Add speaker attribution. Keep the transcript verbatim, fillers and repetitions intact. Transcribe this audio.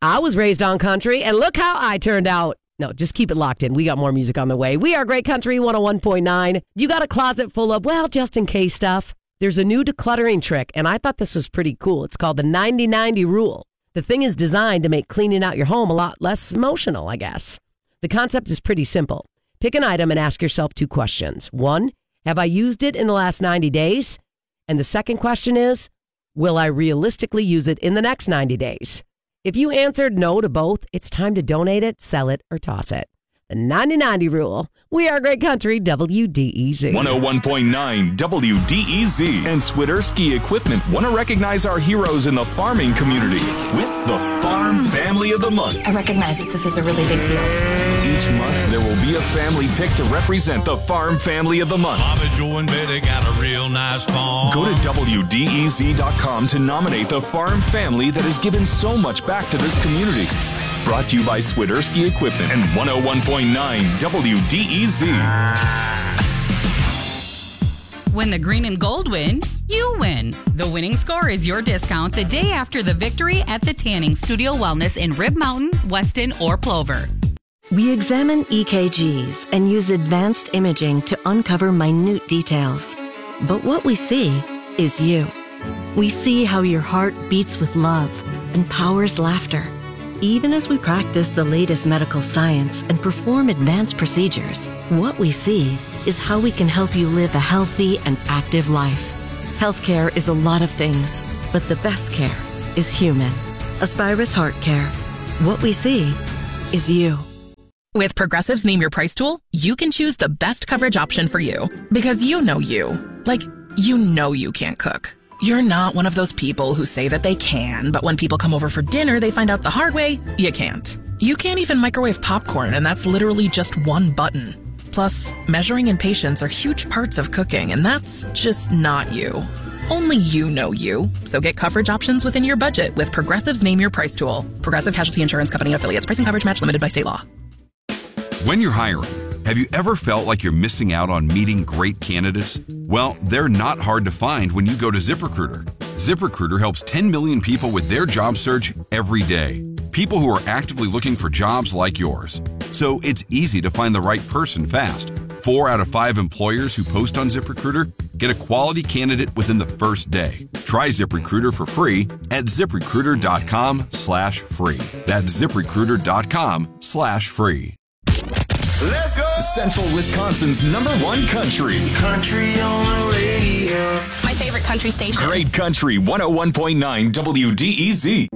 Speaker 1: I was raised on country, and look how I turned out. No, just keep it locked in. We got more music on the way. We are Great Country one oh one point nine. You got a closet full of, well, just in case stuff. There's a new decluttering trick, and I thought this was pretty cool. It's called the ninety ninety rule. The thing is designed to make cleaning out your home a lot less emotional, I guess. The concept is pretty simple. Pick an item and ask yourself two questions. One, have I used it in the last ninety days? And the second question is, will I realistically use it in the next ninety days? If you answered no to both, it's time to donate it, sell it, or toss it. The ninety ninety rule. We are Great Country, W D E Z.
Speaker 2: one oh one point nine W D E Z and Swiderski Equipment want to recognize our heroes in the farming community with the Farm Family of the Month.
Speaker 3: I recognize that this is a really big deal.
Speaker 2: Each month, there will be a family pick to represent the Farm Family of the Month.
Speaker 4: Bobby, Joe, and Betty got a real nice farm.
Speaker 2: Go to W D E Z dot com to nominate the farm family that has given so much back to this community. Brought to you by Swiderski Equipment and one oh one point nine W D E Z.
Speaker 5: When the green and gold win, you win. The winning score is your discount the day after the victory at the Tanning Studio Wellness in Rib Mountain, Weston, or Plover.
Speaker 6: We examine E K Gs and use advanced imaging to uncover minute details. But what we see is you. We see how your heart beats with love and powers laughter. Even as we practice the latest medical science and perform advanced procedures, what we see is how we can help you live a healthy and active life. Healthcare is a lot of things, but the best care is human. Aspirus Heart Care. What we see is you.
Speaker 7: With Progressive's Name Your Price tool, you can choose the best coverage option for you. Because you know you. Like, you know you can't cook. You're not one of those people who say that they can, but when people come over for dinner, they find out the hard way, you can't. You can't even microwave popcorn, and that's literally just one button. Plus, measuring and patience are huge parts of cooking, and that's just not you. Only you know you. So get coverage options within your budget with Progressive's Name Your Price tool. Progressive Casualty Insurance Company affiliates. Pricing coverage match limited by state law.
Speaker 8: When you're hiring, have you ever felt like you're missing out on meeting great candidates? Well, they're not hard to find when you go to ZipRecruiter. ZipRecruiter helps ten million people with their job search every day. People who are actively looking for jobs like yours. So it's easy to find the right person fast. Four out of five employers who post on ZipRecruiter get a quality candidate within the first day. Try ZipRecruiter for free at ZipRecruiter.com slash free. That's ZipRecruiter.com slash free.
Speaker 2: Let's go! Central Wisconsin's number one country.
Speaker 4: Country on the radio.
Speaker 3: My favorite country station.
Speaker 2: Great Country one oh one point nine W D E Z.